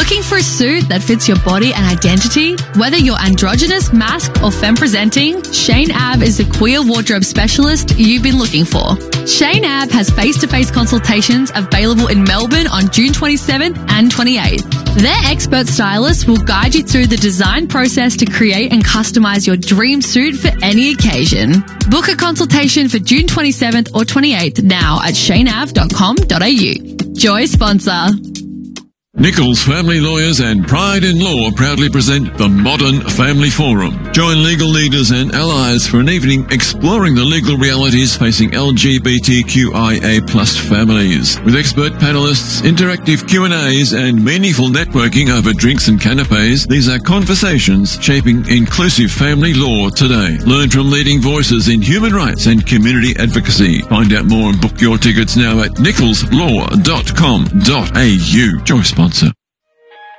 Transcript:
Looking for a suit that fits your body and identity? Whether you're androgynous, masked, or femme-presenting, Shane Ab is the queer wardrobe specialist you've been looking for. Shane Ab has face-to-face consultations available in Melbourne on June 27th and 28th. Their expert stylists will guide you through the design process to create and customize your dream suit for any occasion. Book a consultation for June 27th or 28th now at shaneav.com.au. Joy sponsor. Nichols Family Lawyers and Pride in Law proudly present the Modern Family Forum. Join legal leaders and allies for an evening exploring the legal realities facing LGBTQIA+ families. With expert panelists, interactive Q&As and meaningful networking over drinks and canapes, these are conversations shaping inclusive family law today. Learn from leading voices in human rights and community advocacy. Find out more and book your tickets now at nicholslaw.com.au. Joy sponsor.